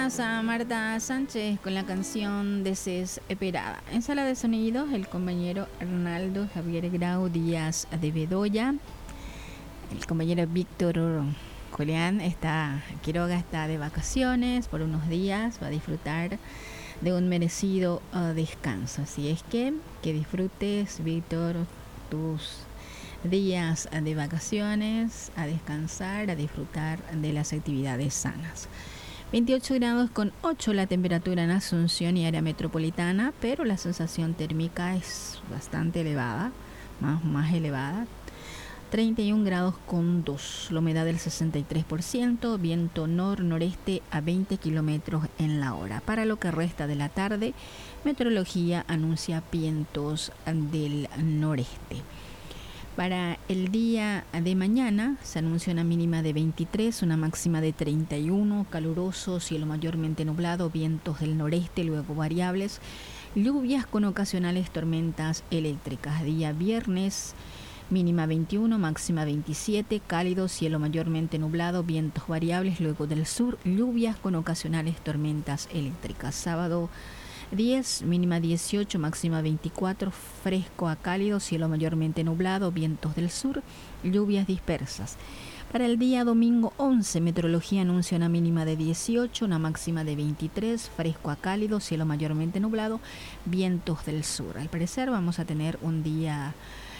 Escuchabas a Marta Sánchez con la canción Desesperada. En sala de sonidos, el compañero Arnaldo Javier Grau Díaz de Bedoya. El compañero Víctor Coleán Quiroga está de vacaciones por unos días, va a disfrutar de un merecido descanso. Así es que disfrutes, Víctor, tus días de vacaciones, a descansar, a disfrutar de las actividades sanas. 28 grados con 8 la temperatura en Asunción y área metropolitana, pero la sensación térmica es bastante elevada, más elevada. 31 grados con 2, la humedad del 63%, viento nor-noreste a 20 kilómetros en la hora. Para lo que resta de la tarde, meteorología anuncia vientos del noreste. Para el día de mañana se anuncia una mínima de 23, una máxima de 31, caluroso, cielo mayormente nublado, vientos del noreste, luego variables, lluvias con ocasionales tormentas eléctricas. Día viernes, mínima 21, máxima 27, cálido, cielo mayormente nublado, vientos variables, luego del sur, lluvias con ocasionales tormentas eléctricas. Sábado 10, mínima 18, máxima 24, fresco a cálido, cielo mayormente nublado, vientos del sur, lluvias dispersas. Para el día domingo 11, meteorología anuncia una mínima de 18, una máxima de 23, fresco a cálido, cielo mayormente nublado, vientos del sur. Al parecer vamos a tener un día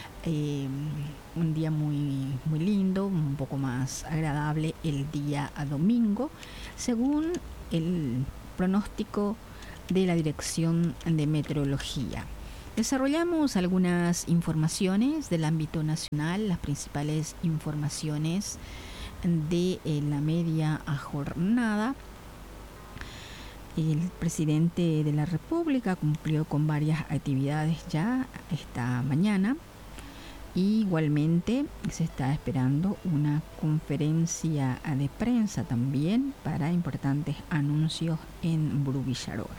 muy lindo, un poco más agradable el día domingo, según el pronóstico de la Dirección de Meteorología. Desarrollamos algunas informaciones del ámbito nacional, las principales informaciones de la media jornada. El presidente de la República cumplió con varias actividades ya esta mañana. Igualmente se está esperando una conferencia de prensa también para importantes anuncios en Bruguillaroa.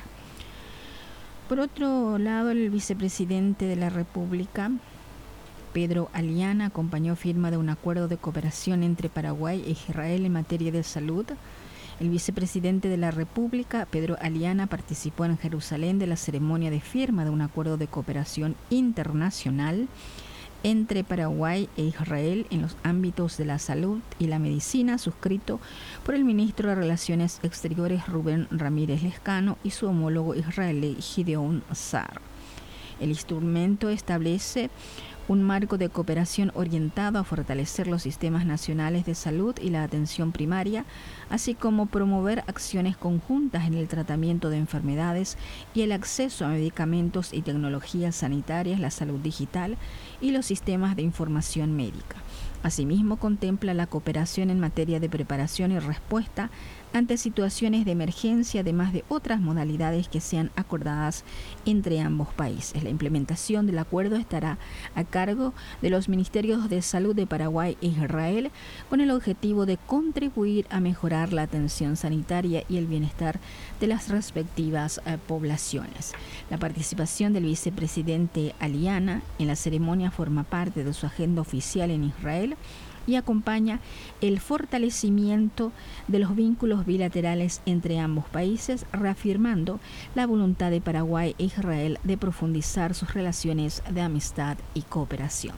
Por otro lado, el vicepresidente de la República, Pedro Aliana, acompañó firma de un acuerdo de cooperación entre Paraguay e Israel en materia de salud. El vicepresidente de la República, Pedro Aliana, participó en Jerusalén de la ceremonia de firma de un acuerdo de cooperación internacional entre Paraguay e Israel en los ámbitos de la salud y la medicina, suscrito por el ministro de Relaciones Exteriores Rubén Ramírez Lescano y su homólogo israelí Gideon Sa'ar. El instrumento establece un marco de cooperación orientado a fortalecer los sistemas nacionales de salud y la atención primaria, así como promover acciones conjuntas en el tratamiento de enfermedades y el acceso a medicamentos y tecnologías sanitarias, la salud digital y los sistemas de información médica. Asimismo, contempla la cooperación en materia de preparación y respuesta ante situaciones de emergencia, además de otras modalidades que sean acordadas entre ambos países. La implementación del acuerdo estará a cargo de los Ministerios de Salud de Paraguay e Israel, con el objetivo de contribuir a mejorar la atención sanitaria y el bienestar de las respectivas poblaciones. La participación del vicepresidente Aliana en la ceremonia forma parte de su agenda oficial en Israel y acompaña el fortalecimiento de los vínculos bilaterales entre ambos países, reafirmando la voluntad de Paraguay e Israel de profundizar sus relaciones de amistad y cooperación.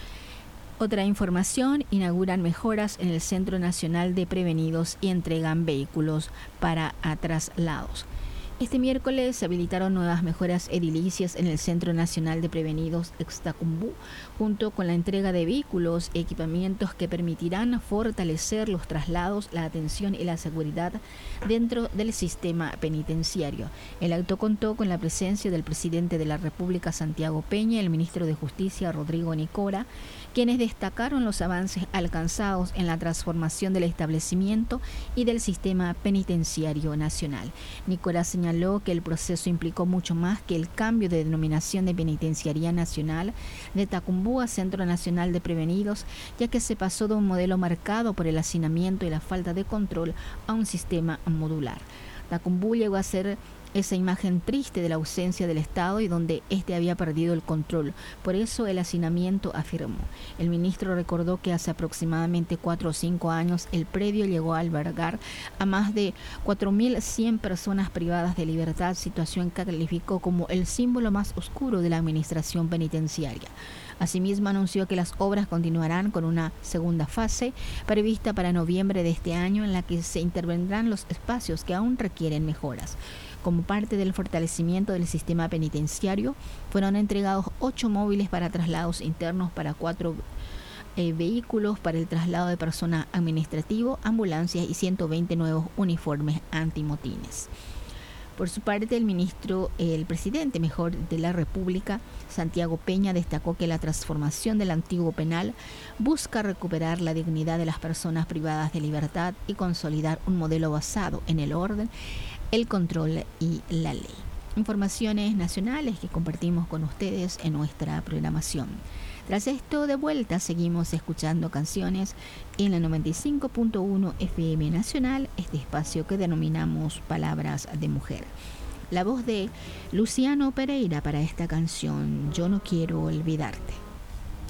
Otra información: inauguran mejoras en el Centro Nacional de Prevenidos y entregan vehículos para traslados. Este miércoles se habilitaron nuevas mejoras edilicias en el Centro Nacional de Prevenidos Tacumbú, junto con la entrega de vehículos y equipamientos que permitirán fortalecer los traslados, la atención y la seguridad dentro del sistema penitenciario. El acto contó con la presencia del presidente de la República, Santiago Peña, y el ministro de Justicia, Rodrigo Nicora, quienes destacaron los avances alcanzados en la transformación del establecimiento y del sistema penitenciario nacional. Nicora señaló que el proceso implicó mucho más que el cambio de denominación de Penitenciaría Nacional de Tacumbú a Centro Nacional de Prevenidos, ya que se pasó de un modelo marcado por el hacinamiento y la falta de control a un sistema modular. Tacumbú llegó a ser esa imagen triste de la ausencia del Estado y donde éste había perdido el control. Por eso el hacinamiento, afirmó. El ministro recordó que hace aproximadamente 4 o 5 años el predio llegó a albergar a más de 4.100 personas privadas de libertad, situación que calificó como el símbolo más oscuro de la administración penitenciaria. Asimismo, anunció que las obras continuarán con una segunda fase prevista para noviembre de este año, en la que se intervendrán los espacios que aún requieren mejoras. Como parte del fortalecimiento del sistema penitenciario, fueron entregados 8 móviles para traslados internos para 4 vehículos para el traslado de personal administrativo, ambulancias y 120 nuevos uniformes antimotines. Por su parte, el presidente de la República, Santiago Peña, destacó que la transformación del antiguo penal busca recuperar la dignidad de las personas privadas de libertad y consolidar un modelo basado en el orden, el control y la ley. Informaciones nacionales que compartimos con ustedes en nuestra programación. Tras esto, de vuelta, seguimos escuchando canciones en la 95.1 FM Nacional, este espacio que denominamos Palabras de Mujer. La voz de Luciano Pereira para esta canción, Yo no quiero olvidarte.